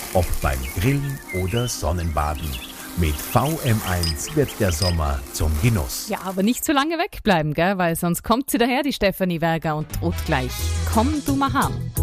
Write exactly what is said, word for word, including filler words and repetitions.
Ob beim Grillen oder Sonnenbaden. Mit V M eins wird der Sommer zum Genuss. Ja, aber nicht zu lange wegbleiben, gell? Weil sonst kommt sie daher, die Stefanie Werger, und droht gleich. Komm du mal heim.